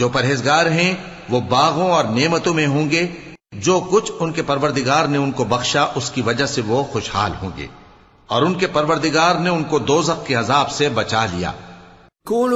जो परहेजगार हैं वो बागों और नेमतों में होंगे। जो कुछ उनके परवरदिगार ने उनको बख्शा उसकी वजह से वो खुशहाल होंगे, और उनके परवरदिगार ने उनको दोज़ख के अजाब से बचा लिया।